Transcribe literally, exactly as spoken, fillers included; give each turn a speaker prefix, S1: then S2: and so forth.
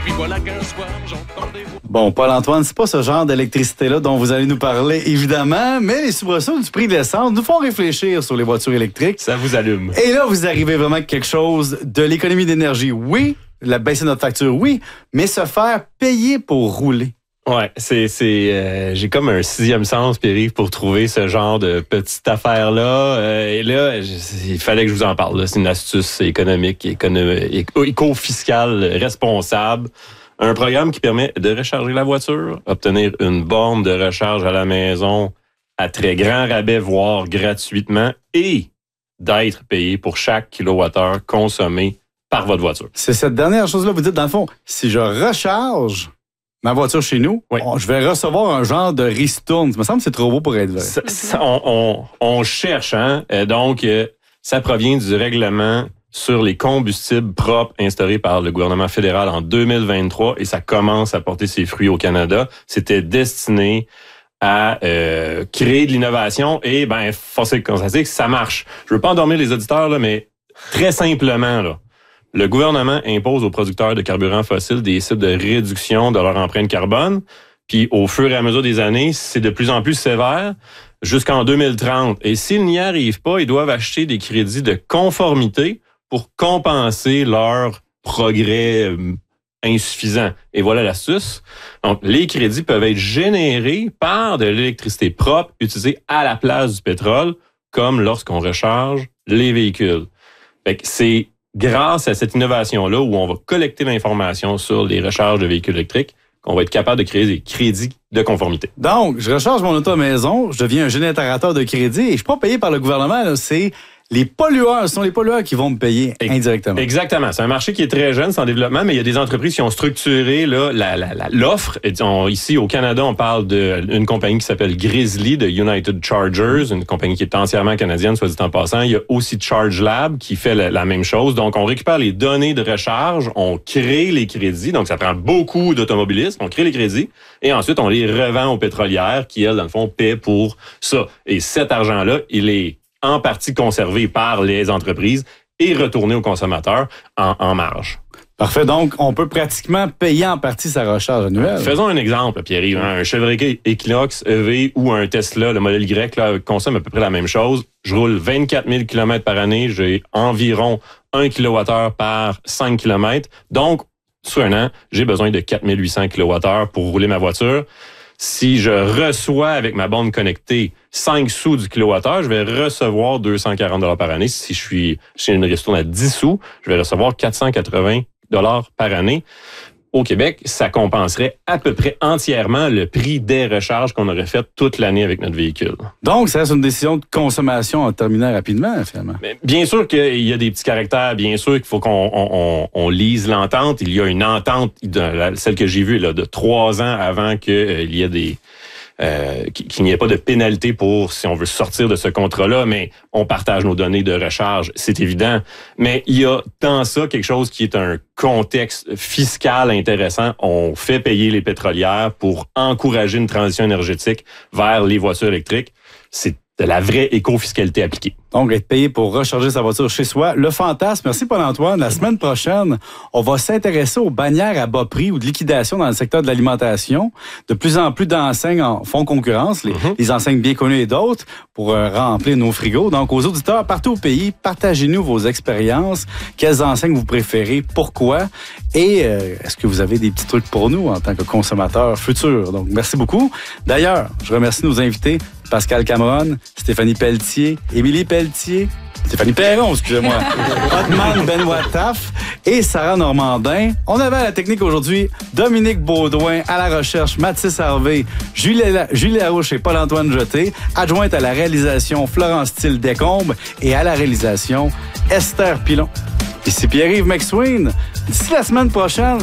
S1: Puis voilà qu'un soir, j'entends des voix.
S2: Bon, Paul-Antoine, c'est pas ce genre d'électricité-là dont vous allez nous parler, évidemment, mais les soubresauts du prix de l'essence nous font réfléchir sur les voitures électriques.
S3: Ça vous allume.
S2: Et là, vous arrivez vraiment à quelque chose de l'économie d'énergie. Oui, la baisser notre facture, oui, mais se faire payer pour rouler.
S3: Ouais, c'est c'est euh, j'ai comme un sixième sens, Pierre-Yves, pour trouver ce genre de petite affaire là. Euh, et là, je, il fallait que je vous en parle. Là. C'est une astuce économique, économique, éco-fiscale responsable. Un programme qui permet de recharger la voiture, obtenir une borne de recharge à la maison à très grand rabais, voire gratuitement, et d'être payé pour chaque kilowattheure consommé par votre voiture.
S2: C'est cette dernière chose-là, vous dites, dans le fond, si je recharge ma voiture chez nous,
S3: oui.
S2: on, je vais recevoir un genre de ristourne. Ça me semble que c'est trop beau pour être vrai.
S3: Ça, ça, on, on, on cherche, hein? Euh, donc, euh, ça provient du règlement sur les combustibles propres instauré par le gouvernement fédéral en deux mille vingt-trois et ça commence à porter ses fruits au Canada. C'était destiné à euh, créer de l'innovation et, ben, force est de constater que ça marche. Je veux pas endormir les auditeurs, là, mais très simplement, là, le gouvernement impose aux producteurs de carburants fossiles des cibles de réduction de leur empreinte carbone. Puis au fur et à mesure des années, c'est de plus en plus sévère jusqu'en deux mille trente. Et s'ils n'y arrivent pas, ils doivent acheter des crédits de conformité pour compenser leur progrès euh, insuffisant. Et voilà l'astuce. Donc, les crédits peuvent être générés par de l'électricité propre utilisée à la place du pétrole, comme lorsqu'on recharge les véhicules. Fait que c'est grâce à cette innovation-là, où on va collecter l'information sur les recharges de véhicules électriques, qu'on va être capable de créer des crédits de conformité.
S2: Donc, je recharge mon auto à maison, je deviens un générateur de crédit et je ne suis pas payé par le gouvernement, là, c'est les pollueurs, ce sont les pollueurs qui vont me payer indirectement.
S3: Exactement. C'est un marché qui est très jeune, c'est en développement, mais il y a des entreprises qui ont structuré là, la, la, la, l'offre. On, ici, au Canada, on parle d'une compagnie qui s'appelle Grizzly, de United Chargers, une compagnie qui est entièrement canadienne, soit dit en passant. Il y a aussi Charge Lab qui fait la, la même chose. Donc, on récupère les données de recharge, on crée les crédits, donc ça prend beaucoup d'automobilistes, on crée les crédits, et ensuite, on les revend aux pétrolières qui, elles, dans le fond, paient pour ça. Et cet argent-là, il est en partie conservé par les entreprises et retourné aux consommateurs en, en marge.
S2: Parfait. Donc, on peut pratiquement payer en partie sa recharge annuelle.
S3: Faisons un exemple, Pierre-Yves. Un Chevrolet Equinox E V ou un Tesla, le modèle Y, là, consomme à peu près la même chose. Je roule vingt-quatre mille kilomètres par année. J'ai environ un kilowattheure par cinq kilomètres. Donc, sur un an, j'ai besoin de quatre mille huit cents kilowattheures pour rouler ma voiture. Si je reçois avec ma borne connectée cinq sous du kilowattheure, je vais recevoir deux cent quarante dollars par année. Si je suis chez une ristourne à dix sous, je vais recevoir quatre cent quatre-vingts dollars par année. Au Québec, ça compenserait à peu près entièrement le prix des recharges qu'on aurait fait toute l'année avec notre véhicule.
S2: Donc, ça reste une décision de consommation en terminant rapidement, finalement.
S3: Mais bien sûr qu'il y a des petits caractères, bien sûr qu'il faut qu'on on, on, on lise l'entente. Il y a une entente, de, celle que j'ai vue là, de trois ans avant qu'il euh, y ait des... Euh, qu'il n'y ait pas de pénalité pour si on veut sortir de ce contrat-là, mais on partage nos données de recharge, c'est évident. Mais il y a dans ça quelque chose qui est un contexte fiscal intéressant. On fait payer les pétrolières pour encourager une transition énergétique vers les voitures électriques. C'est de la vraie éco-fiscalité appliquée.
S2: Donc, être payé pour recharger sa voiture chez soi. Le fantasme. Merci, Paul-Antoine. La semaine prochaine, on va s'intéresser aux bannières à bas prix ou de liquidation dans le secteur de l'alimentation. De plus en plus d'enseignes en font concurrence, les, mm-hmm. les enseignes bien connues et d'autres, pour euh, remplir nos frigos. Donc, aux auditeurs partout au pays, partagez-nous vos expériences. Quelles enseignes vous préférez? Pourquoi? Et euh, est-ce que vous avez des petits trucs pour nous en tant que consommateurs futurs? Donc, merci beaucoup. D'ailleurs, je remercie nos invités. Pascal Cameron, Stéphanie Pelletier, Émilie Pelletier, Stéphanie Perron, excusez-moi, Hotman Benoît Taff et Sarah Normandin. On avait à la technique aujourd'hui Dominique Baudouin, à la recherche Mathis Harvey, Julie, Julie Larouche et Paul-Antoine Jeté, adjointe à la réalisation Florence Thiel Descombes et à la réalisation Esther Pilon. Ici Pierre-Yves McSween. D'ici la semaine prochaine,